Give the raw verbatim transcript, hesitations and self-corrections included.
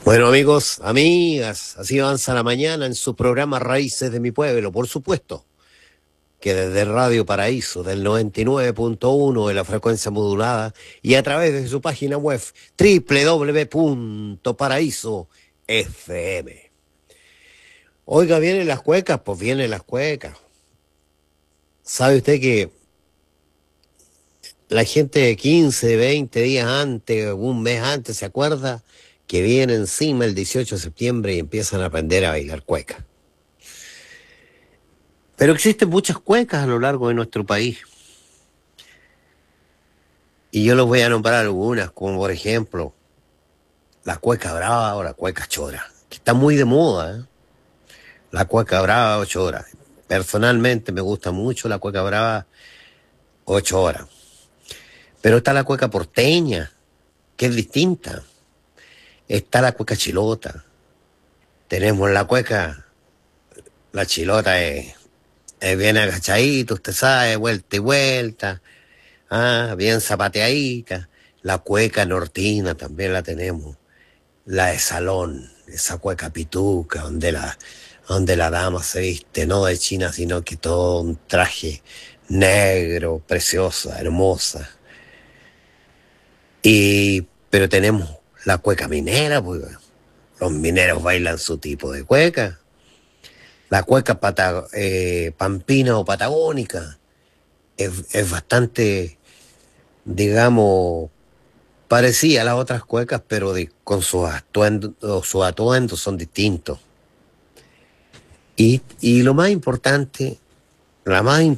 Bueno, amigos, amigas, así avanza la mañana en su programa Raíces de mi Pueblo, por supuesto, que desde Radio Paraíso, del noventa y nueve punto uno de la frecuencia modulada, y a través de su página web, doble u doble u doble u punto paraíso f m. Oiga, ¿vienen las cuecas? Pues vienen las cuecas. ¿Sabe usted que la gente quince, veinte días antes, un mes antes, se acuerda que viene encima el dieciocho de septiembre y empiezan a aprender a bailar cueca? Pero existen muchas cuecas a lo largo de nuestro país. Y yo les voy a nombrar algunas, como por ejemplo, la cueca brava o la cueca chora, que está muy de moda, ¿eh? La cueca brava o chora. Personalmente me gusta mucho la cueca brava o chora. Pero está la cueca porteña, que es distinta. Está la cueca chilota. Tenemos la cueca, la chilota es, es bien agachadita, usted sabe, vuelta y vuelta. Ah, bien zapateadita. La cueca nortina también la tenemos. La de salón, esa cueca pituca, donde la, donde la dama se viste no de China, sino que todo un traje negro, preciosa, hermosa. Y, pero tenemos la cueca minera, pues los mineros bailan su tipo de cueca. La cueca pata, eh, pampina o patagónica es, es bastante, digamos, parecía a las otras cuecas, pero de, con sus atuendos, sus atuendos son distintos. Y, y lo más importante, la más